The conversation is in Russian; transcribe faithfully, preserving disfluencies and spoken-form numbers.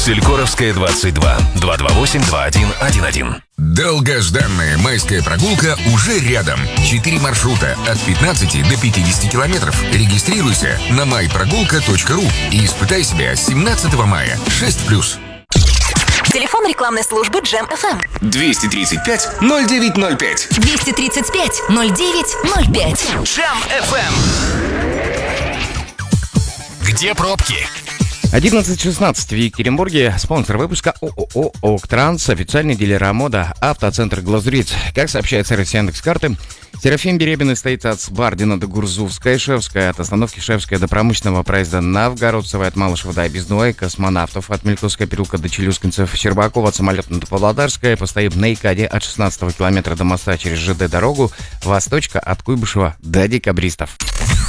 Селькоровская, двадцать два, два два восемь два один один один. Долгожданная майская прогулка уже рядом. Четыре маршрута от пятнадцати до пятидесяти километров. Регистрируйся на май прогулка точка ру и испытай себя с семнадцатого мая. шесть плюс. Телефон рекламной службы Джем эф эм. двести тридцать пять ноль девять ноль пять. двести тридцать пять ноль девять ноль пять. Джем эф эм. Где пробки? одиннадцать шестнадцать в Екатеринбурге. Спонсор выпуска ООО «Октранс», официальный дилер «Амода», автоцентр «Глазурит». Как сообщает сервис Яндекс.Карты, Серафим Беребиный стоит от Сбардина до Гурзувская, Шевская, от остановки Шевская до промышленного проезда Новгородцева, от Малышева до Обездной, Космонавтов, от Мельковского переулка до Челюскинцев, Щербакова, от Самолетной до Павлодарская, постоим на Икаде от шестнадцатого километра до моста через ЖД-дорогу, Восточка от Куйбышева до Декабристов.